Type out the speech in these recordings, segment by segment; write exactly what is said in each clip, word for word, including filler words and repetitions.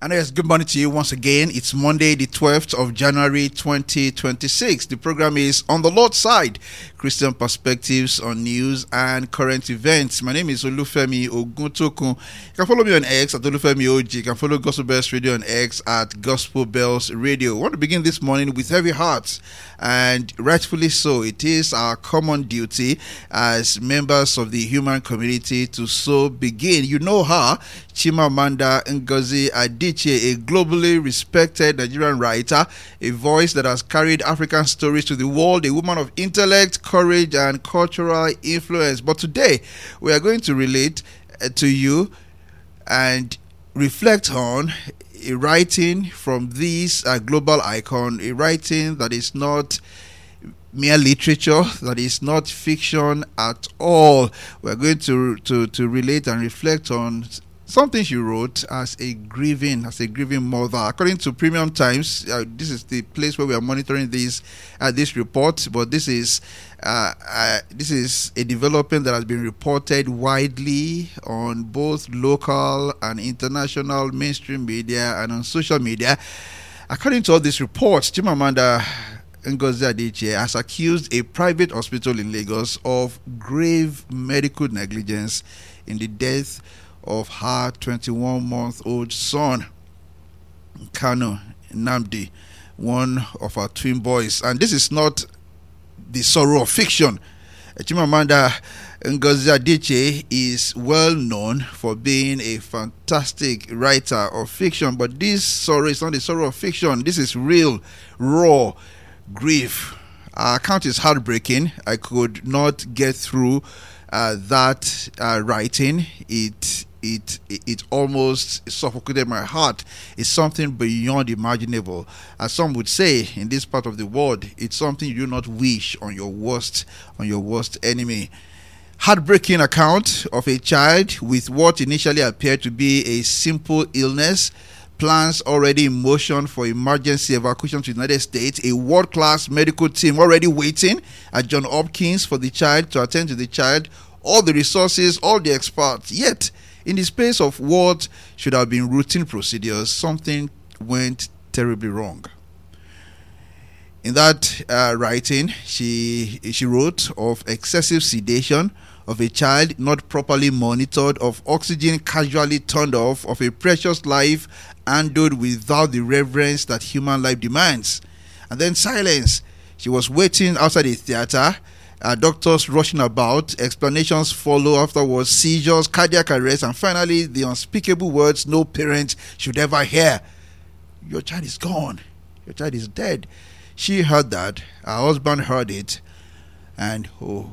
And yes, good morning to you once again. It's Monday, the twelfth of January, twenty twenty-six. The program is On the Lord's Side, Christian perspectives on news and current events. My name is Olufemi Oguntokun. You can follow me on X at Olufemi O G. You can follow Gospel Bells Radio on X at Gospel Bells Radio. I want to begin this morning with heavy hearts, and rightfully so. It is our common duty as members of the human community to so begin. You know her, Chimamanda Ngozi Adichie, a globally respected Nigerian writer, a voice that has carried African stories to the world, a woman of intellect, courage, and cultural influence. But today, we are going to relate uh, to you and reflect on a writing from this uh, global icon, a writing that is not mere literature, that is not fiction at all. We are going to, to, to relate and reflect on something she wrote as a grieving, as a grieving mother. According to Premium Times, uh, this is the place where we are monitoring this uh, this report. But this is uh, uh, this is a development that has been reported widely on both local and international mainstream media and on social media. According to all these reports, Chimamanda Ngozi Adichie has accused a private hospital in Lagos of grave medical negligence in the death of her twenty-one-month-old son, Kanu Nnamdi, one of her twin boys. And this is not the sorrow of fiction. Chimamanda Ngozi Adichie is well known for being a fantastic writer of fiction, but this sorrow is not the sorrow of fiction. This is real, raw grief. Our account is heartbreaking. I could not get through uh, that uh, writing. It It, it almost suffocated my heart. It's something beyond imaginable. As some would say in this part of the world, it's something you do not wish on your worst, on your worst enemy. Heartbreaking account of a child with what initially appeared to be a simple illness. Plans already in motion for emergency evacuation to the United States. A world-class medical team already waiting at Johns Hopkins for the child, to attend to the child. All the resources, all the experts. Yet, in the space of what should have been routine procedures, something went terribly wrong. In that uh, writing, she she wrote of excessive sedation, of a child not properly monitored, of oxygen casually turned off, of a precious life handled without the reverence that human life demands. And then silence. She was waiting outside the theater. Uh, doctors rushing about, explanations follow afterwards, seizures, cardiac arrest, and finally the unspeakable words no parent should ever hear. Your child is gone. Your child is dead. She heard that. Her husband heard it. And oh,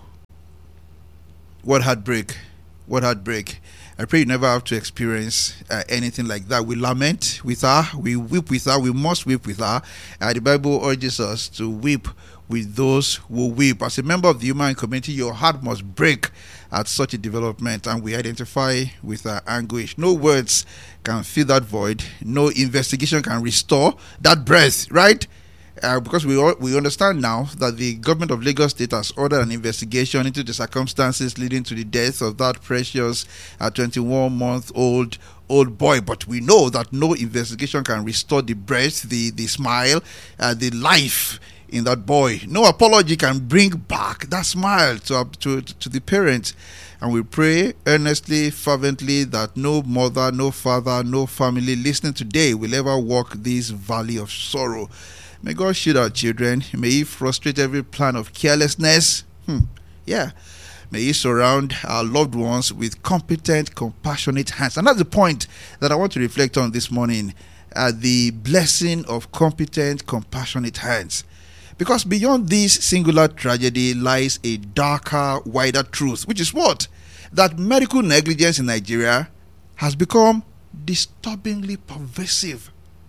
what heartbreak. What heartbreak. I pray you never have to experience uh, anything like that. We lament with her. We weep with her. We must weep with her. Uh, the Bible urges us to weep with those who weep. As a member of the human community, your heart must break at such a development, and we identify with our anguish. No words can fill that void. No investigation can restore that breath, right? Uh, because we all, we understand now that the government of Lagos State has ordered an investigation into the circumstances leading to the death of that precious uh, twenty-one-month-old old boy. But we know that no investigation can restore the breath, the, the smile, uh, the life in that boy. No apology can bring back that smile to, to, to the parents. And we pray earnestly, fervently, that no mother, no father, no family listening today will ever walk this valley of sorrow. May God shield our children. May He frustrate every plan of carelessness. Hmm. Yeah. May He surround our loved ones with competent, compassionate hands. And that's the point that I want to reflect on this morning. Uh, the blessing of competent, compassionate hands. Because beyond this singular tragedy lies a darker, wider truth, which is what? That medical negligence in Nigeria has become disturbingly pervasive.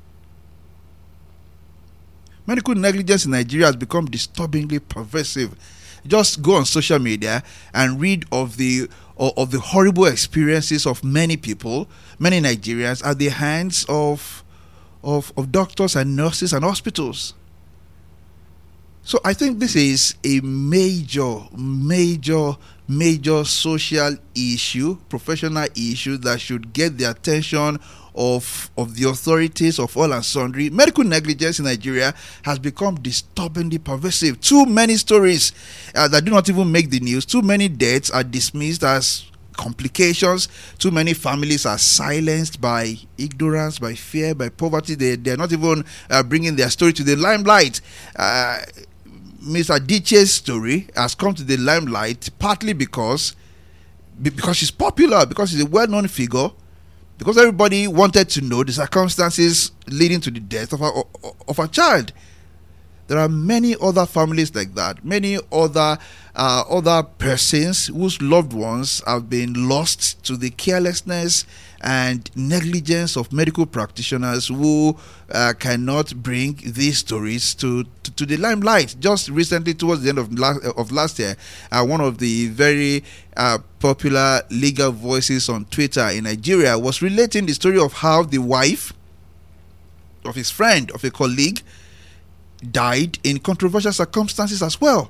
Medical negligence in Nigeria has become disturbingly pervasive. Just go on social media and read of the of the horrible experiences of many people, many Nigerians, at the hands of of, of doctors and nurses and hospitals. So I think this is a major, major, major social issue, professional issue that should get the attention of of the authorities of all and sundry. Medical negligence in Nigeria has become disturbingly pervasive. Too many stories uh, that do not even make the news. Too many deaths are dismissed as complications. Too many families are silenced by ignorance, by fear, by poverty. They they are not even uh, bringing their story to the limelight. Uh, Mister Adichie's story has come to the limelight partly because because she's popular, because she's a well-known figure, because everybody wanted to know the circumstances leading to the death of a of a child. There are many other families like that, many other uh, other persons whose loved ones have been lost to the carelessness and negligence of medical practitioners who uh, cannot bring these stories to, to, to the limelight. Just recently, towards the end of last, of last year, uh, one of the very uh, popular legal voices on Twitter in Nigeria was relating the story of how the wife of his friend, of a colleague, died in controversial circumstances as well.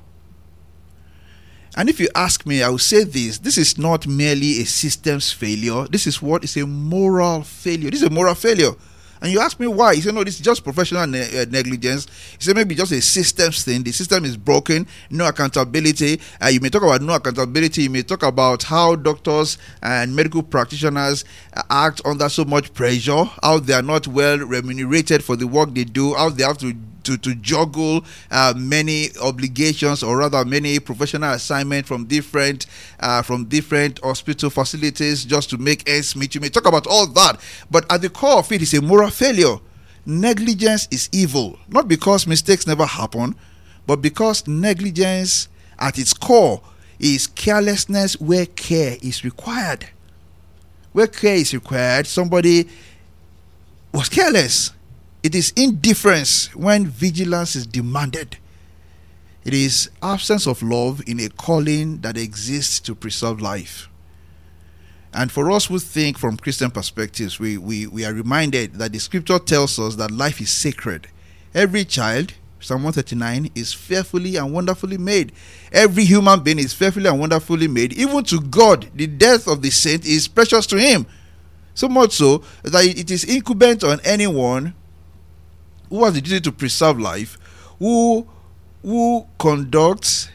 And if you ask me, I will say this: this is not merely a systems failure. This is what is a moral failure. This is a moral failure. And you ask me why? You say, no, this is just professional ne- uh, negligence. You say maybe just a systems thing. The system is broken, no accountability. Uh, you may talk about no accountability. You may talk about how doctors and medical practitioners uh, act under so much pressure, how they are not well remunerated for the work they do, how they have to to, to juggle uh, many obligations, or rather many professional assignments from different uh, from different hospital facilities just to make ends meet. You may talk about all that, but at the core of it is a moral failure. Negligence is evil, not because mistakes never happen, but because negligence at its core is carelessness where care is required. Where care is required, somebody was careless. It is indifference when vigilance is demanded. It is absence of love in a calling that exists to preserve life. And for us who think from Christian perspectives, we, we, we are reminded that the scripture tells us that life is sacred. Every child, Psalm one thirty-nine, is fearfully and wonderfully made. Every human being is fearfully and wonderfully made. Even to God, the death of the saint is precious to him. So much so that it is incumbent on anyone who has the duty to preserve life, who who conducts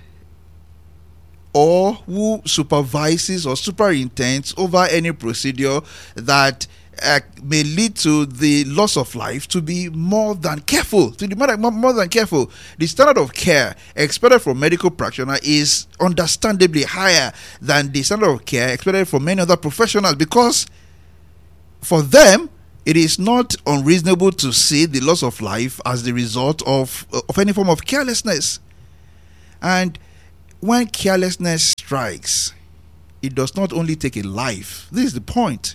or who supervises or superintends over any procedure that uh, may lead to the loss of life, to be more than careful, to be more, more, more than careful. The standard of care expected from medical practitioner is understandably higher than the standard of care expected from many other professionals, because for them, it is not unreasonable to see the loss of life as the result of, of any form of carelessness. And when carelessness strikes, it does not only take a life. This is the point.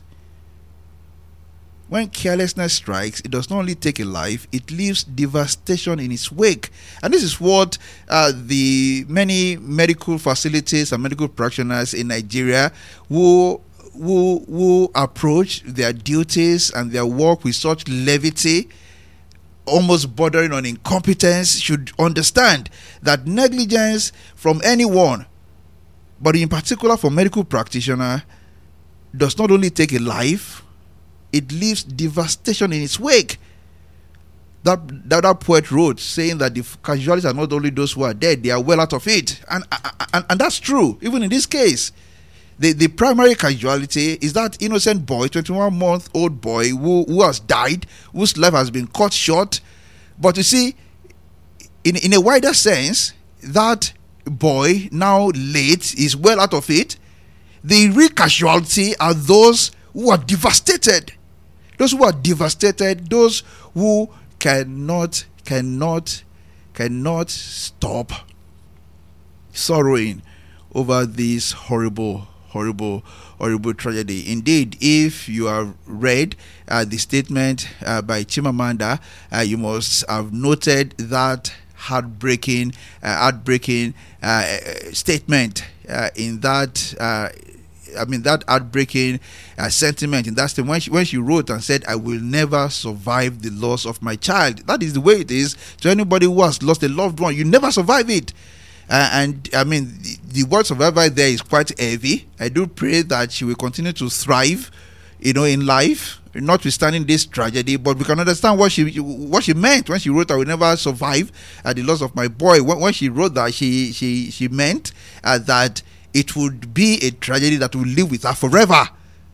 When carelessness strikes, it does not only take a life, it leaves devastation in its wake. And this is what uh, the many medical facilities and medical practitioners in Nigeria who Who, who approach their duties and their work with such levity, almost bordering on incompetence, should understand that negligence from anyone, but in particular from medical practitioner, does not only take a life, it leaves devastation in its wake. That, that, that poet wrote, saying that the casualties are not only those who are dead, they are well out of it. And, and, and that's true, even in this case. The, the primary casualty is that innocent boy, twenty-one month old boy who, who has died, whose life has been cut short. But you see, in, in a wider sense, that boy, now late, is well out of it. The real casualty are those who are devastated. Those who are devastated, those who cannot, cannot, cannot stop sorrowing over this horrible horrible horrible tragedy. Indeed, if you have read uh, the statement uh, by Chimamanda, uh, you must have noted that heartbreaking uh, heartbreaking uh, statement uh, in that uh, I mean, that heartbreaking uh, sentiment in that statement when she, when she wrote and said, "I will never survive the loss of my child." That is the way it is to anybody who has lost a loved one. You never survive it. Uh, and I mean, the, the word survivor there is quite heavy. I do pray that she will continue to thrive, you know, in life, notwithstanding this tragedy. But we can understand what she what she meant when she wrote, "I will never survive uh, the loss of my boy." When, when she wrote that, she she she meant uh, that it would be a tragedy that will live with her forever.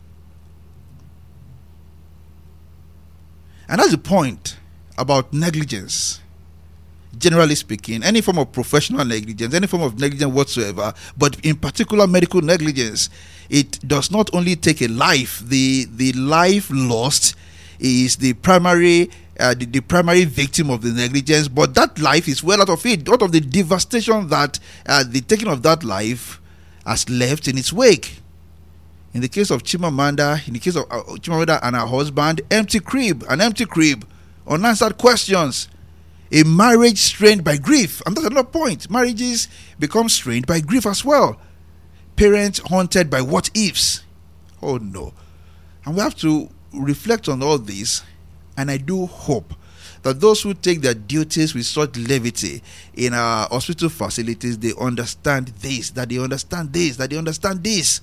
And that's the point about negligence. Generally speaking, any form of professional negligence, any form of negligence whatsoever, but in particular medical negligence, it does not only take a life. The the life lost is the primary uh, the, the primary victim of the negligence, but that life is well out of it, out of the devastation that uh, the taking of that life has left in its wake. In the case of Chimamanda, in the case of uh, Chimamanda and her husband, empty crib, an empty crib, unanswered questions. A marriage strained by grief. And that's another point. Marriages become strained by grief as well. Parents haunted by what ifs. Oh no. And we have to reflect on all this. And I do hope that those who take their duties with such levity in our hospital facilities, they understand this, that they understand this, that they understand this.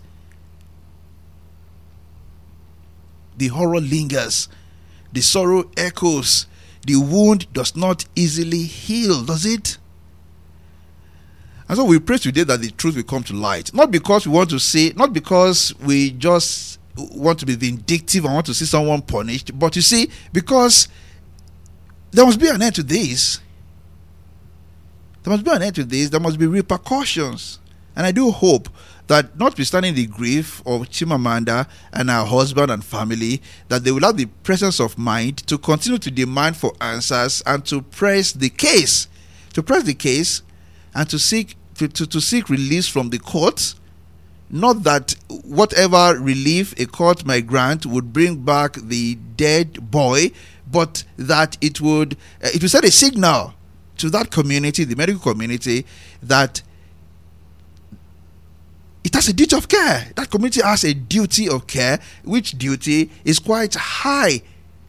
The horror lingers. The sorrow echoes. The wound does not easily heal, does it? And so we pray today that the truth will come to light. Not because we want to see, not because we just want to be vindictive and want to see someone punished, but you see, because there must be an end to this. There must be an end to this. There must be repercussions. And I do hope that notwithstanding the grief of Chimamanda and her husband and family, that they will have the presence of mind to continue to demand for answers and to press the case, to press the case and to seek to, to, to seek release from the courts. Not that whatever relief a court might grant would bring back the dead boy, but that it would uh, it would send a signal to that community, the medical community, that it has a duty of care. That community has a duty of care, which duty is quite high.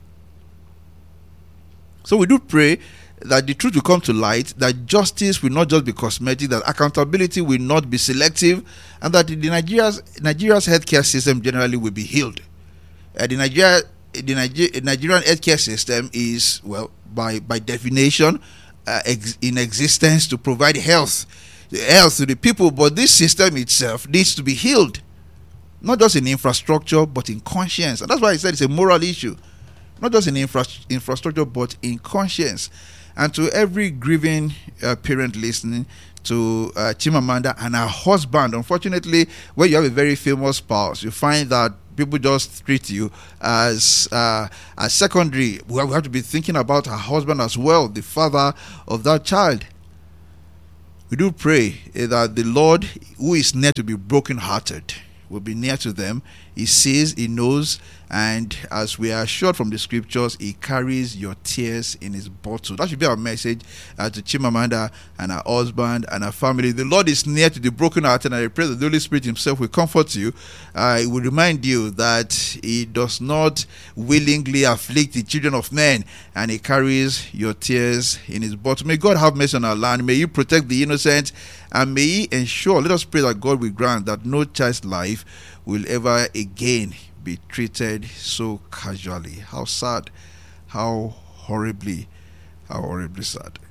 So we do pray that the truth will come to light, that justice will not just be cosmetic, that accountability will not be selective, and that the Nigeria's, Nigeria's healthcare system generally will be healed. Uh, the, Nigeria, the Niger, Nigerian healthcare system is, well, by, by definition, uh, ex, in existence to provide health. The health to the people, but this system itself needs to be healed, not just in infrastructure but in conscience. And that's why I said it's a moral issue, not just in infra- infrastructure but in conscience. And to every grieving uh, parent listening, to uh, Chimamanda and her husband, unfortunately, when you have a very famous spouse, you find that people just treat you as uh, as secondary. We have to be thinking about her husband as well, the father of that child. We do pray that the Lord, who is near to be brokenhearted, will be near to them. He sees, he knows, and as we are assured from the scriptures, he carries your tears in his bottle. That should be our message uh, to Chimamanda and her husband and her family. The Lord is near to the brokenhearted, and I pray that the Holy Spirit himself will comfort you. Uh, he will remind you that he does not willingly afflict the children of men, and he carries your tears in his bottle. May God have mercy on our land. May he protect the innocent, and may he ensure, let us pray that God will grant that no child's life will ever again be treated so casually. How sad, how horribly, how horribly sad.